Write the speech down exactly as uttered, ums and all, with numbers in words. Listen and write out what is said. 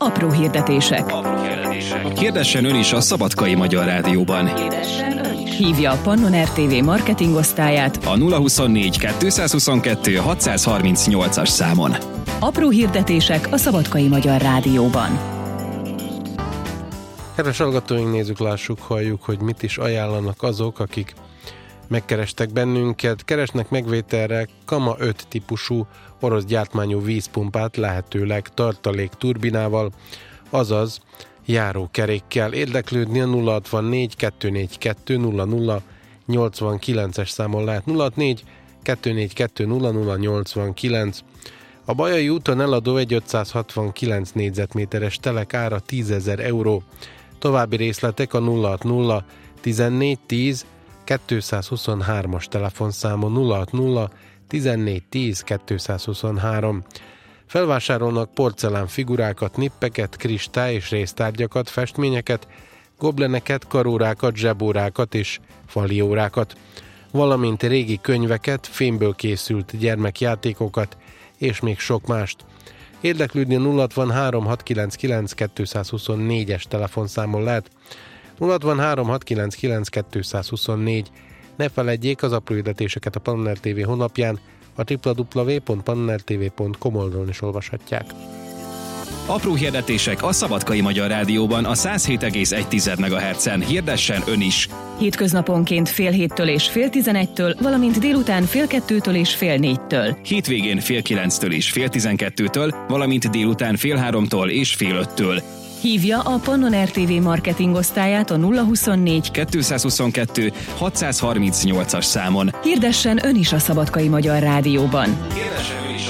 Apró hirdetések. Apró hirdetések. Hirdessen ön is a Szabadkai Magyar Rádióban. Hívja a Pannon er té vé marketingosztályát A nulla huszonnégy kettőszázhuszonkettő hatszázharmincnyolcas számon. Apró hirdetések a Szabadkai Magyar Rádióban. Kedves hallgatóink, nézzük, lássuk, halljuk, hogy mit is ajánlanak azok, akik megkerestek bennünket. Keresnek megvételre Kama öt típusú orosz gyártmányú vízpumpát, lehetőleg tartalék turbinával, azaz járókerékkel. Érdeklődni a nulla hatvannégy kettőszáznegyvenkettő nulla nulla nyolcvankilences számon lehet. nulla hatvannégy kettőszáznegyvenkettő nulla nulla nyolcvankilenc. A Bajai úton eladó egy ötszázhatvankilenc négyzetméteres telek ára tízezer euró. További részletek a nulla hatvannulla tizennégy tíz kétszázhuszonhármas telefonszámon. Nulla hatvannulla tizennégy tíz kétszázhuszonhárom. Felvásárolnak porcelán figurákat, nippeket, kristály és résztárgyakat, festményeket, gobleneket, karórákat, zsebórákat és faliórákat, valamint régi könyveket, fémből készült gyermekjátékokat és még sok mást. Érdeklődni a nulla hatvanhárom hatszázkilencvenkilenc kétszázhuszonnégyes telefonszámon lehet. nulla hatvanhárom hatszázkilencvenkilenc kétszázhuszonnégy. Ne feledjék, az apró hirdetéseket a Pannon er té vé honlapján, a double-u double-u double-u pont pannon er té vé pont com oldalon is olvashatják. Apró hirdetések a Szabadkai Magyar Rádióban a száz hét egész egy megahertzen. Hirdessen ön is! Hétköznaponként fél héttől és fél tizenegytől, valamint délután fél kettőtől és fél négytől. Hétvégén fél kilenctől és fél tizenkettőtől, valamint délután fél háromtól és fél öttől. Hívja a Pannon er té vé marketingosztályát a nulla huszonnégy kettőszázhuszonkettő hatszázharmincnyolcas számon. Hirdessen ön is a Szabadkai Magyar Rádióban. Hirdessen ön is a